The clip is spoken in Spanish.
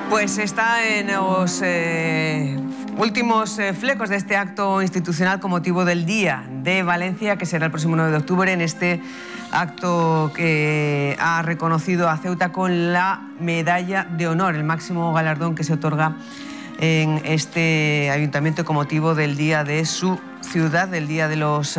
Pues está en los últimos flecos de este acto institucional con motivo del Día de Valencia, que será el próximo 9 de octubre, en este acto que ha reconocido a Ceuta con la Medalla de Honor, el máximo galardón que se otorga en este ayuntamiento con motivo del día de su ciudad, del Día de los